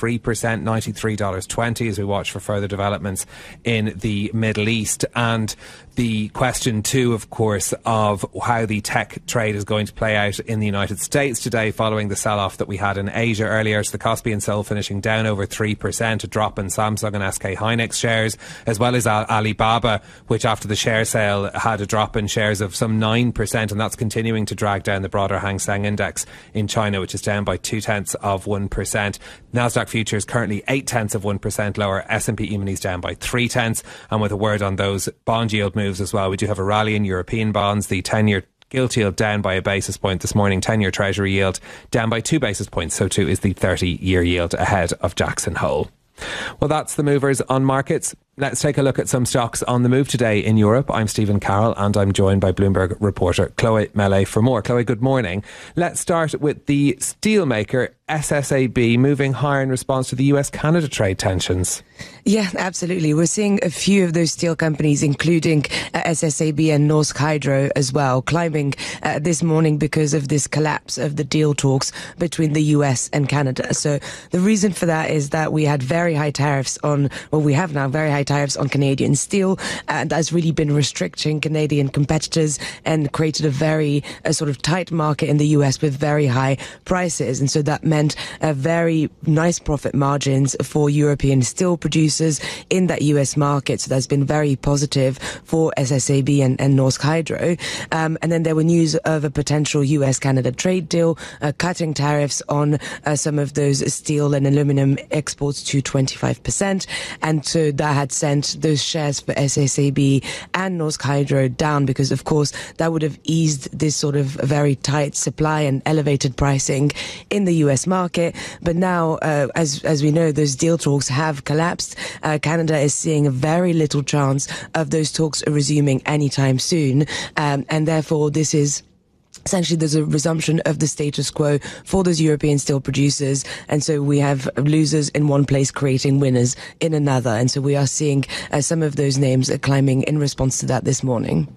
3%, $93.20 as we watch for further developments in the Middle East. And the question too, of course, of how the tech trade is going to play out in the United States today following the sell-off that we had in Asia earlier. So the Kospi and Seoul finishing down over 3%, a drop in Samsung and SK Hynix shares, as well as Alibaba, which after the share sale had a drop in shares of some 9%, and that's continuing to drag down the broader Hang Seng Index in China, which is down by 0.2%. Nasdaq futures currently 0.8% lower. S&P E-minis down by 0.3. And with a word on those bond yield moves as well, we do have a rally in European bonds. The 10-year gilt yield down by a basis point this morning. 10-year Treasury yield down by 2 basis points. So too is the 30-year yield ahead of Jackson Hole. Well, that's the movers on markets. Let's take a look at some stocks on the move today in Europe. I'm Stephen Carroll and I'm joined by Bloomberg reporter Chloe Mellet for more. Chloe, good morning. Let's start with the steelmaker SSAB moving higher in response to the US-Canada trade tensions. Yeah, absolutely. We're seeing a few of those steel companies, including SSAB and Norsk Hydro as well, climbing this morning because of this collapse of the deal talks between the US and Canada. So the reason for that is that we had very high tariffs on, well, we have now very high tariffs on Canadian steel, and that's really been restricting Canadian competitors and created a very sort of tight market in the US with very high prices. And so that meant very nice profit margins for European steel producers in that US market. So that's been very positive for SSAB and Norsk Hydro. And then there were news of a potential US-Canada trade deal, cutting tariffs on some of those steel and aluminum exports to 25%. And so that had sent those shares for SSAB and Norsk Hydro down because, of course, that would have eased this sort of very tight supply and elevated pricing in the US market. But now, as we know, those deal talks have collapsed. Canada is seeing very little chance of those talks resuming anytime soon. And therefore, this is essentially, there's a resumption of the status quo for those European steel producers. And so we have losers in one place creating winners in another. And so we are seeing some of those names climbing in response to that this morning.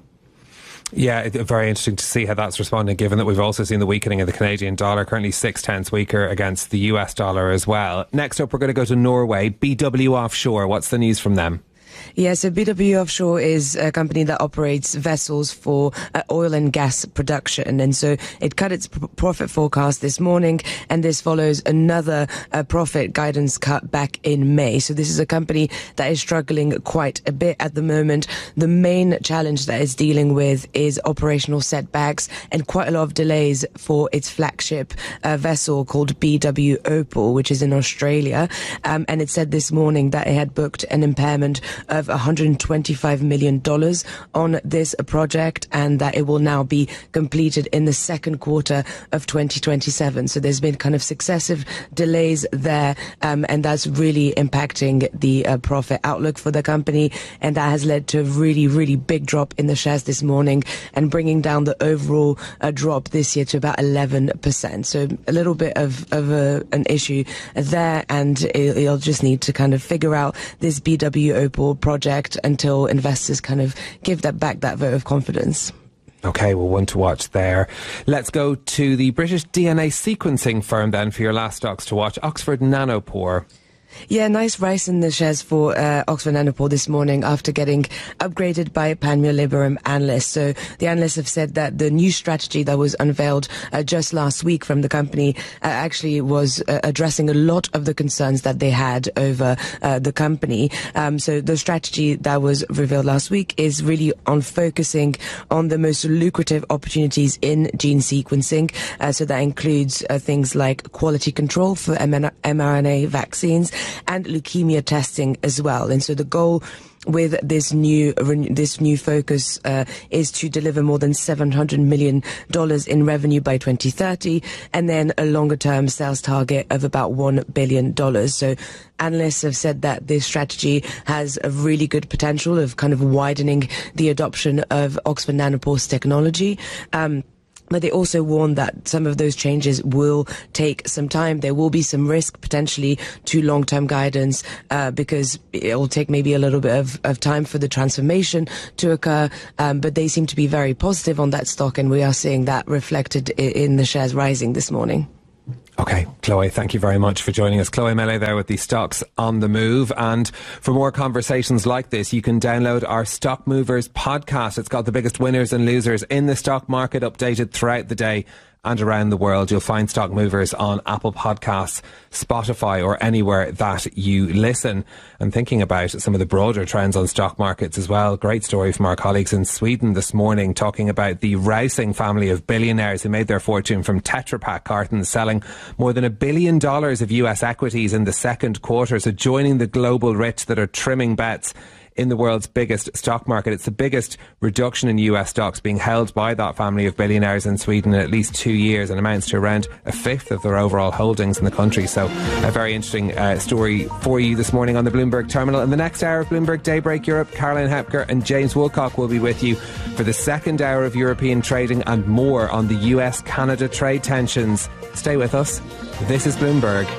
Yeah, very interesting to see how that's responding, given that we've also seen the weakening of the Canadian dollar, currently 0.6 weaker against the US dollar as well. Next up, we're going to go to Norway. BW Offshore, what's the news from them? Yeah, so BW Offshore is a company that operates vessels for oil and gas production. And so it cut its profit forecast this morning, and this follows another profit guidance cut back in May. So this is a company that is struggling quite a bit at the moment. The main challenge that it's dealing with is operational setbacks and quite a lot of delays for its flagship vessel called BW Opal, which is in Australia. And it said this morning that it had booked an impairment of $125 million on this project, and that it will now be completed in the second quarter of 2027. So there's been kind of successive delays there, and that's really impacting the profit outlook for the company, and that has led to a really, really big drop in the shares this morning and bringing down the overall drop this year to about 11%. So a little bit of an issue there, and you'll just need to kind of figure out this BW Opal project until investors kind of give that vote of confidence. Okay, well, one to watch there. Let's go to the British DNA sequencing firm then for your last stocks to watch. Oxford Nanopore. Yeah, nice rise in the shares for Oxford Nanopore this morning after getting upgraded by Panmure Liberum analysts. So the analysts have said that the new strategy that was unveiled just last week from the company actually was addressing a lot of the concerns that they had over the company. So the strategy that was revealed last week is really on focusing on the most lucrative opportunities in gene sequencing. So that includes things like quality control for mRNA vaccines and leukemia testing as well. And so the goal with this new focus is to deliver more than $700 million in revenue by 2030, and then a longer-term sales target of about $1 billion. So analysts have said that this strategy has a really good potential of kind of widening the adoption of Oxford Nanopore's technology. But they also warn that some of those changes will take some time. There will be some risk potentially to long-term guidance because it will take maybe a little bit of time for the transformation to occur. But they seem to be very positive on that stock, and we are seeing that reflected in the shares rising this morning. Okay, Chloe, thank you very much for joining us. Chloe Melee there with the Stocks on the Move. And for more conversations like this, you can download our Stock Movers podcast. It's got the biggest winners and losers in the stock market updated throughout the day and around the world. You'll find Stock Movers on Apple Podcasts, Spotify, or anywhere that you listen. And thinking about some of the broader trends on stock markets as well, great story from our colleagues in Sweden this morning talking about the Rausing family of billionaires who made their fortune from Tetra Pak cartons, selling more than $1 billion of US equities in the second quarter. So joining the global rich that are trimming bets in the world's biggest stock market. It's the biggest reduction in US stocks being held by that family of billionaires in Sweden in at least 2 years, and amounts to around a fifth of their overall holdings in the country. So a very interesting story for you this morning on the Bloomberg Terminal. In the next hour of Bloomberg Daybreak Europe, Caroline Hepker and James Woolcock will be with you for the second hour of European trading and more on the US-Canada trade tensions. Stay with us. This is Bloomberg.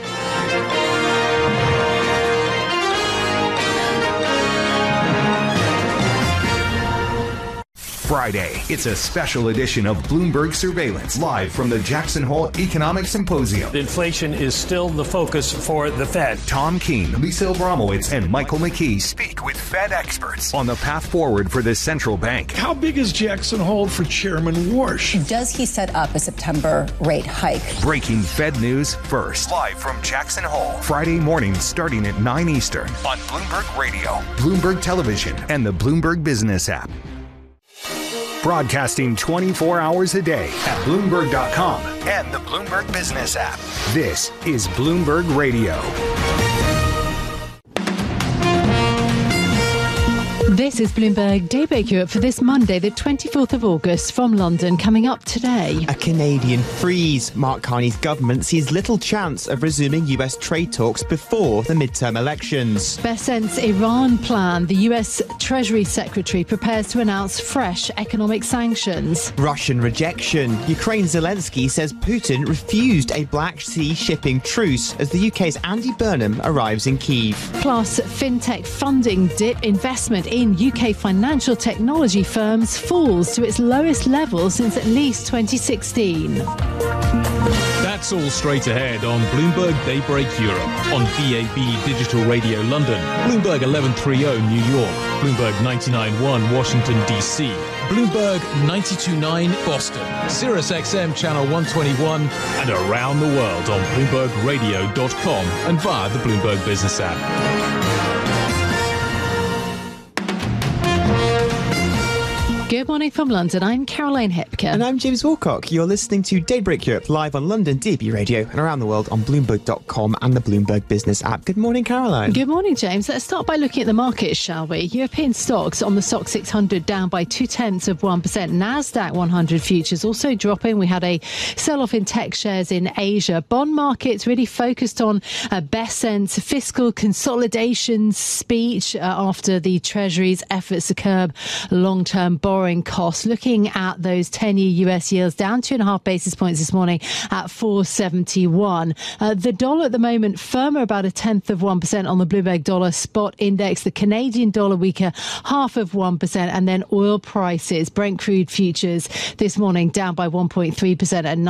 Friday, it's a special edition of Bloomberg Surveillance, live from the Jackson Hole Economic Symposium. Inflation is still the focus for the Fed. Tom Keene, Lisa Abramowitz, and Michael McKee speak with Fed experts on the path forward for the central bank. How big is Jackson Hole for Chairman Warsh? Does he set up a September rate hike? Breaking Fed news first, live from Jackson Hole, Friday morning starting at 9 Eastern on Bloomberg Radio, Bloomberg Television, and the Bloomberg Business app. Broadcasting 24 hours a day at Bloomberg.com and the Bloomberg Business app. This is Bloomberg Radio. This is Bloomberg Daybreak Europe for this Monday, the 24th of August, from London. Coming up today, a Canadian freeze. Mark Carney's government sees little chance of resuming US trade talks before the midterm elections. Bessent's Iran plan. The US Treasury Secretary prepares to announce fresh economic sanctions. Russian rejection. Ukraine's Zelensky says Putin refused a Black Sea shipping truce as the UK's Andy Burnham arrives in Kyiv. Plus, fintech funding dip. Investment in UK financial technology firms falls to its lowest level since at least 2016. That's all straight ahead on Bloomberg Daybreak Europe, on DAB Digital Radio London, Bloomberg 1130 New York, Bloomberg 99.1 Washington DC, Bloomberg 92.9 Boston, Sirius XM Channel 121, and around the world on BloombergRadio.com and via the Bloomberg Business app. Good morning from London. I'm Caroline Hepker. And I'm James Woolcock. You're listening to Daybreak Europe live on London DB Radio and around the world on Bloomberg.com and the Bloomberg Business app. Good morning, Caroline. Good morning, James. Let's start by looking at the markets, shall we? European stocks on the SOX 600 down by 0.2%. NASDAQ 100 futures also dropping. We had a sell-off in tech shares in Asia. Bond markets really focused on Bessent's fiscal consolidation speech after the Treasury's efforts to curb long-term borrowing costs. Looking at those 10-year US yields down 2.5 basis points this morning at 4.71. The dollar at the moment firmer about 0.1% on the Bloomberg Dollar Spot Index. The Canadian dollar weaker 0.5%. And then oil prices, Brent crude futures this morning down by 1.3% at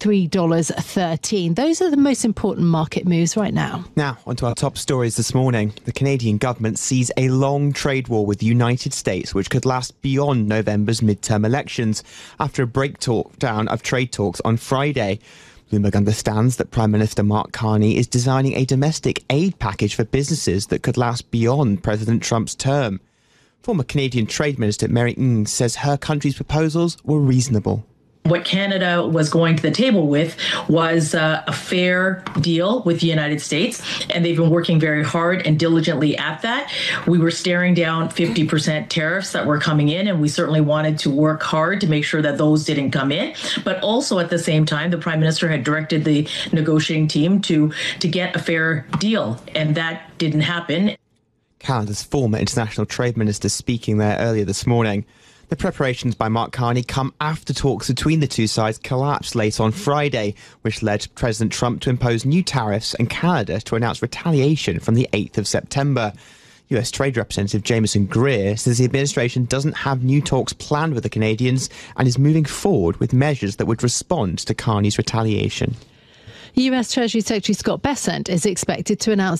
$93.13. Those are the most important market moves right now. Now, onto our top stories this morning. The Canadian government sees a long trade war with the United States, which could last beyond November's midterm elections after a breakdown of trade talks on Friday. Bloomberg understands that Prime Minister Mark Carney is designing a domestic aid package for businesses that could last beyond President Trump's term. Former Canadian Trade Minister Mary Ng says her country's proposals were reasonable. What Canada was going to the table with was a fair deal with the United States, and they've been working very hard and diligently at that. We were staring down 50% tariffs that were coming in, and we certainly wanted to work hard to make sure that those didn't come in. But also at the same time, the Prime Minister had directed the negotiating team to get a fair deal, and that didn't happen. Canada's former International Trade Minister speaking there earlier this morning. The preparations by Mark Carney come after talks between the two sides collapsed late on Friday, which led President Trump to impose new tariffs and Canada to announce retaliation from the 8th of September. US Trade Representative Jameson Greer says the administration doesn't have new talks planned with the Canadians and is moving forward with measures that would respond to Carney's retaliation. US Treasury Secretary Scott Bessent is expected to announce